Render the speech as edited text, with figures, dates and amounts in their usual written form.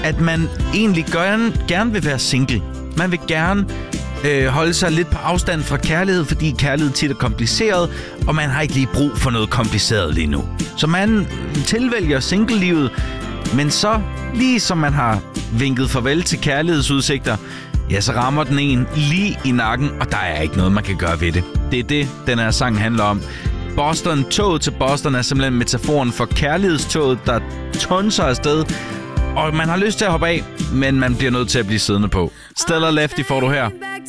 at man egentlig gerne vil være single. Man vil gerne holde sig lidt på afstand fra kærlighed, fordi kærlighed tit er kompliceret, og man har ikke lige brug for noget kompliceret lige nu. Så man tilvælger single-livet, men så, lige som man har vinket farvel til kærlighedsudsigter, ja, så rammer den en lige i nakken, og der er ikke noget, man kan gøre ved det. Det er det, den her sang handler om. Toget til Boston er simpelthen metaforen for kærlighedstoget, der tonser afsted, og man har lyst til at hoppe af, men man bliver nødt til at blive siddende på. Stellar Lefty får du her.